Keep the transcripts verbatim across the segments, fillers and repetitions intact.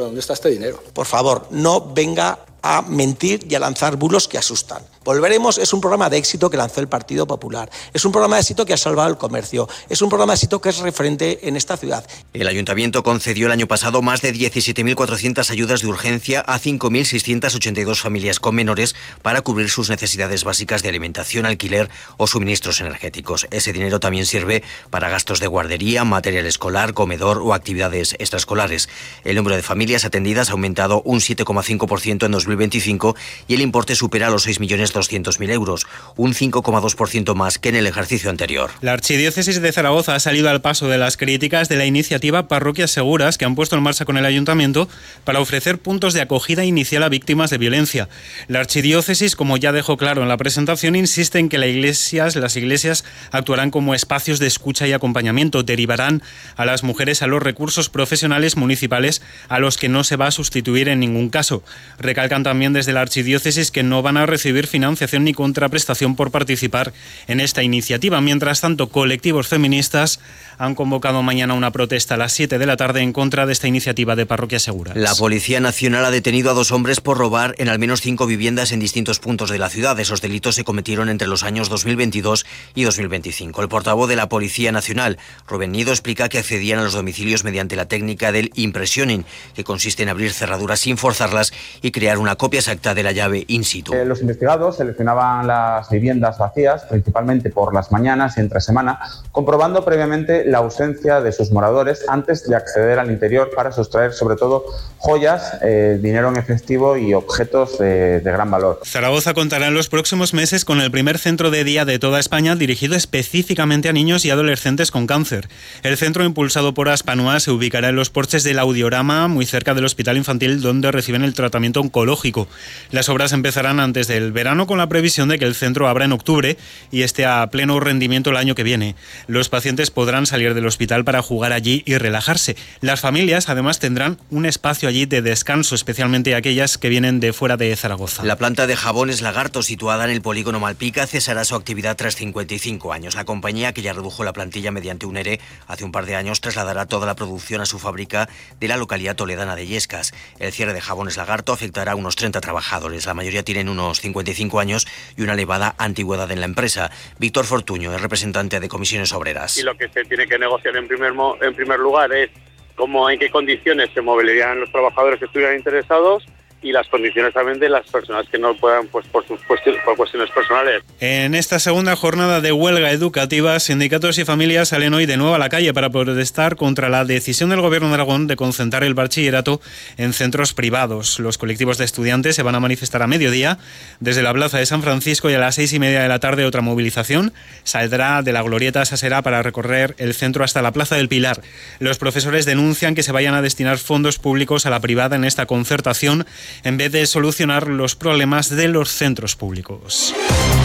pero ¿dónde está este dinero? Por favor, no venga a mentir y a lanzar bulos que asustan. Volveremos es un programa de éxito que lanzó el Partido Popular. Es un programa de éxito que ha salvado el comercio. Es un programa de éxito que es referente en esta ciudad. El Ayuntamiento concedió el año pasado más de diecisiete mil cuatrocientas ayudas de urgencia a cinco mil seiscientas ochenta y dos familias con menores para cubrir sus necesidades básicas de alimentación, alquiler o suministros energéticos. Ese dinero también sirve para gastos de guardería, material escolar, comedor o actividades extraescolares. El número de familias atendidas ha aumentado un siete coma cinco por ciento en dos mil veinticinco y el importe supera los seis millones doscientos mil euros, un cinco coma dos por ciento más que en el ejercicio anterior. La Archidiócesis de Zaragoza ha salido al paso de las críticas de la iniciativa Parroquias Seguras que han puesto en marcha con el Ayuntamiento para ofrecer puntos de acogida inicial a víctimas de violencia. La Archidiócesis, como ya dejó claro en la presentación, insiste en que las iglesias, las iglesias actuarán como espacios de escucha y acompañamiento, derivarán a las mujeres a los recursos profesionales municipales a los que no se va a sustituir en ningún caso. Recalcan también desde la Archidiócesis que no van a recibir financiación ni contraprestación por participar en esta iniciativa. Mientras tanto, colectivos feministas han convocado mañana una protesta a las siete de la tarde en contra de esta iniciativa de Parroquias Seguras. La Policía Nacional ha detenido a dos hombres por robar en al menos cinco viviendas en distintos puntos de la ciudad. Esos delitos se cometieron entre los años dos mil veintidós y dos mil veinticinco. El portavoz de la Policía Nacional, Rubén Nido, explica que accedían a los domicilios mediante la técnica del impressioning, que consiste en abrir cerraduras sin forzarlas y crear una copia exacta de la llave in situ. Eh, los investigados seleccionaban las viviendas vacías, principalmente por las mañanas y entre semana, comprobando previamente la ausencia de sus moradores antes de acceder al interior para sustraer sobre todo joyas, eh, dinero en efectivo y objetos de, de gran valor. Zaragoza contará en los próximos meses con el primer centro de día de toda España dirigido específicamente a niños y adolescentes con cáncer. El centro, impulsado por Aspanua, se ubicará en los porches del Audiorama, muy cerca del Hospital Infantil, donde reciben el tratamiento oncológico. Las obras empezarán antes del verano con la previsión de que el centro abra en octubre y esté a pleno rendimiento el año que viene. Los pacientes podrán salir del hospital para jugar allí y relajarse. Las familias además tendrán un espacio allí de descanso, especialmente aquellas que vienen de fuera de Zaragoza. La planta de jabones Lagarto, situada en el polígono Malpica, cesará su actividad tras cincuenta y cinco años. La compañía, que ya redujo la plantilla mediante un ERE hace un par de años, trasladará toda la producción a su fábrica de la localidad toledana de Illescas. El cierre de Jabones Lagarto afectará a unos treinta trabajadores. La mayoría tienen unos cincuenta y cinco años y una elevada antigüedad en la empresa. Víctor Fortuño es representante de Comisiones Obreras. Y lo que se tiene que negociar en primer, mo- en primer lugar es cómo, en qué condiciones se movilizarían los trabajadores que estuvieran interesados y las condiciones también de las personas que no puedan, pues por sus cuestiones, por cuestiones personales. En esta segunda jornada de huelga educativa, sindicatos y familias salen hoy de nuevo a la calle para protestar contra la decisión del Gobierno de Aragón de concentrar el bachillerato en centros privados. Los colectivos de estudiantes se van a manifestar a mediodía desde la Plaza de San Francisco y a las seis y media de la tarde otra movilización saldrá de la Glorieta Sasera para recorrer el centro hasta la Plaza del Pilar. Los profesores denuncian que se vayan a destinar fondos públicos a la privada en esta concertación en vez de solucionar los problemas de los centros públicos.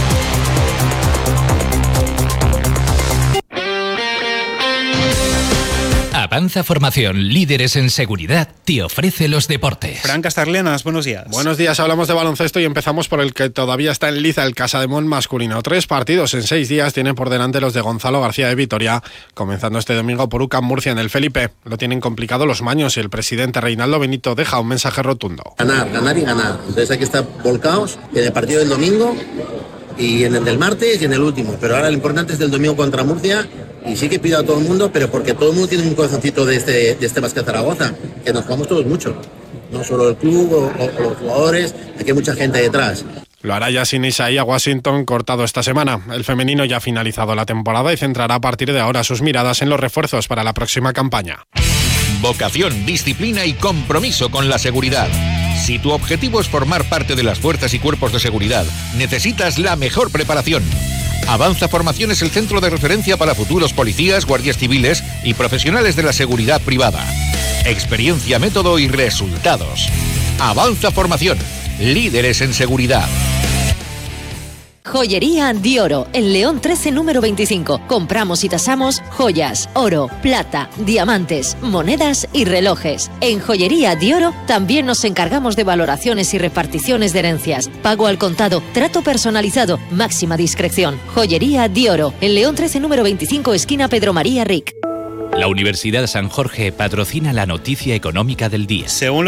Avanza Formación, líderes en seguridad, te ofrece los deportes. Fran Castarlenas, buenos días. Buenos días, hablamos de baloncesto y empezamos por el que todavía está en liza, el Casademont masculino. Tres partidos en seis días tienen por delante los de Gonzalo García de Vitoria, comenzando este domingo por U C A M Murcia en el Felipe. Lo tienen complicado los maños y el presidente Reinaldo Benito deja un mensaje rotundo. Ganar, ganar y ganar. Entonces hay que estar volcados en el partido del domingo y en el del martes y en el último. Pero ahora lo importante es del domingo contra Murcia. Y sí que pido a todo el mundo, pero porque todo el mundo tiene un corazoncito de este, de este Básquet Zaragoza, que nos jugamos todos mucho. No solo el club o, o, o los jugadores, aquí hay mucha gente detrás. Lo hará ya sin Isaiah Washington, cortado esta semana. El femenino ya ha finalizado la temporada y centrará a partir de ahora sus miradas en los refuerzos para la próxima campaña. Vocación, disciplina y compromiso con la seguridad. Si tu objetivo es formar parte de las fuerzas y cuerpos de seguridad, necesitas la mejor preparación. Avanza Formación es el centro de referencia para futuros policías, guardias civiles y profesionales de la seguridad privada. Experiencia, método y resultados. Avanza Formación, líderes en seguridad. Joyería Dioro, en León trece número veinticinco. Compramos y tasamos joyas, oro, plata, diamantes, monedas y relojes. En Joyería Dioro también nos encargamos de valoraciones y reparticiones de herencias. Pago al contado, trato personalizado, máxima discreción. Joyería Dioro, en León trece número veinticinco, esquina Pedro María Ric. La Universidad San Jorge patrocina la noticia económica del día. Según